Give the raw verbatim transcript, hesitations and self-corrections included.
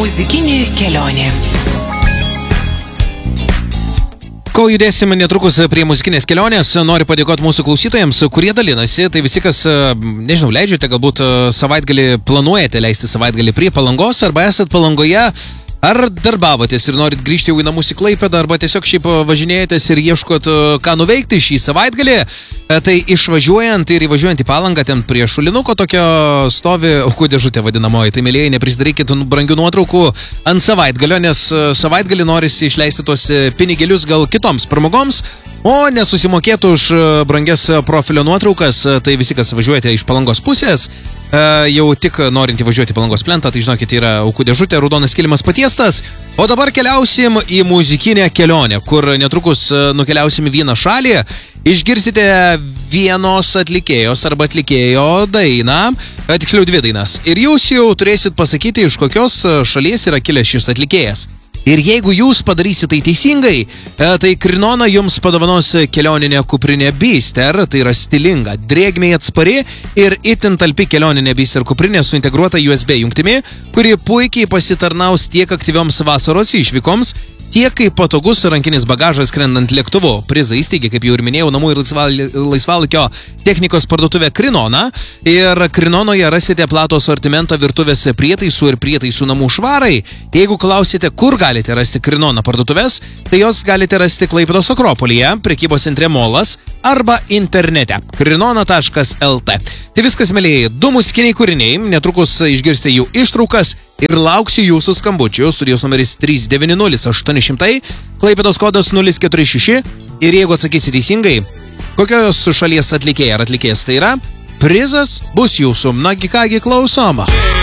Muzikinė kelionė. Kol judėsime netrukus prie muzikinės kelionės, noriu padėkoti mūsų klausytojams, kurie dalinasi. Tai visi, kas, nežinau, leidžiate, galbūt savaitgalį planuojate leisti savaitgalį prie Palangos, arba esat Palangoje, ar darbavotės ir norit grįžti jau į namus į Klaipėdą, arba tiesiog šiaip važinėjatės ir ieškot, ką nuveikti šį savaitgalį. Tai išvažiuojant ir įvažiuojant į Palangą, ten prie šulinuko tokio stovi aukų dėžutė vadinamoji. Tai, mėlyjei, neprisidarykit brangių nuotraukų ant savaitgalio, nes savaitgalį norisi išleisti tuos pinigėlius gal kitoms pramogoms, o nesusimokėtų už brangias profilio nuotraukas. Tai visi, kas važiuojate iš Palangos pusės, jau tik norint įvažiuoti Palangos plentą, tai žinokit, yra aukų dėžutė, raudonas kilimas patiestas. O dabar keliausim į muzikinę kelionę, kur netrukus nukeliausim į vieną šalį. Išgirsite vienos atlikėjos arba atlikėjo dainą, tiksliau dvi dainas. Ir jūs jau turėsit pasakyti, iš kokios šalies yra kilęs šis atlikėjas. Ir jeigu jūs padarysite tai teisingai, tai Krinona jums padovanos kelioninę kuprinę Bister, tai yra stilinga, drėgmei atspari ir itin talpi kelioninė Bister kuprinė su integruota U S B jungtimi, kuri puikiai pasitarnaus tiek aktyvioms vasaros išvykoms, tiek kaip patogus rankinis bagažas skrendant lėktuvu. Prizą įsteigė, kaip jau ir minėjau, namų ir laisvalaikio technikos parduotuvė Krinona. Ir Krinonoje rasite platų asortimentą virtuvės prietaisų ir prietaisų namų švarai. Jeigu klausite, kur galite rasti Krinoną parduotuvės, tai jos galite rasti Klaipėdos Akropolyje, prekybos centre Molas arba internete krinona taškas el t. Tai viskas, mėlyjei, du muzikiniai kūriniai, netrukus išgirsite jų ištraukas ir lauksiu jūsų skambučių. Studijos numeris trys devyni nulis aštuoni šimtai, Klaipėdos kodas nulis keturi šeši. Ir jeigu atsakysi teisingai, kokios šalies atlikėja ar atlikėjas tai yra, prizas bus jūsų. Nagi kągi, klausom.